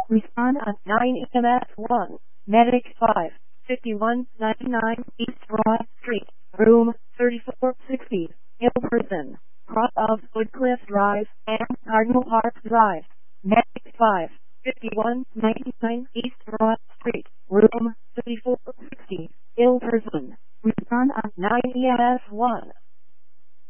Respond at 9 EMS 1. Medic 5. 5199 East Broad Street. Room 3460. Ill person. Cross of Woodcliff Drive and Cardinal Park Drive. Medic 5. 5199 East Broad Street. Room 3460. Ill person. Respond at 9 EMS 1.